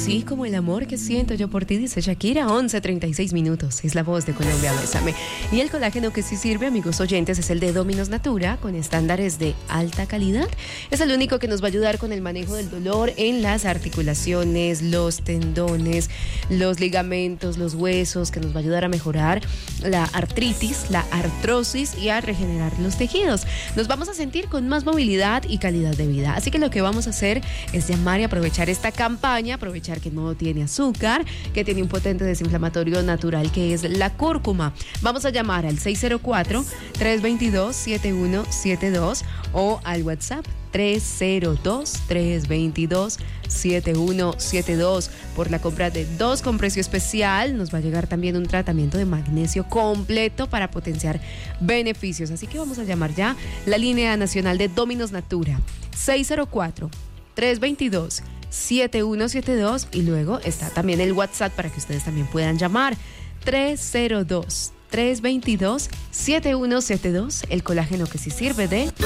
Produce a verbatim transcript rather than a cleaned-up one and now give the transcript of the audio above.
Así como el amor que siento yo por ti, dice Shakira. Once treinta y seis minutos, es la voz de Colombia, Bésame. Y el colágeno que sí sirve, amigos oyentes, es el de Dominos Natura, con estándares de alta calidad. Es el único que nos va a ayudar con el manejo del dolor en las articulaciones, los tendones, los ligamentos, los huesos, que nos va a ayudar a mejorar la artritis, la artrosis y a regenerar los tejidos. Nos vamos a sentir con más movilidad y calidad de vida. Así que lo que vamos a hacer es llamar y aprovechar esta campaña, aprovechar que no tiene azúcar, que tiene un potente desinflamatorio natural que es la cúrcuma. Vamos a llamar al seis cero cuatro, tres dos dos, siete uno siete dos o al WhatsApp tres cero dos, tres dos dos, siete uno siete dos. Por la compra de dos con precio especial nos va a llegar también un tratamiento de magnesio completo para potenciar beneficios. Así que vamos a llamar ya la línea nacional de Dominos Natura, seis cero cuatro, tres dos dos, siete uno siete dos, y luego está también el WhatsApp para que ustedes también puedan llamar tres cero dos, tres dos dos, siete uno siete dos, el colágeno que sí sirve de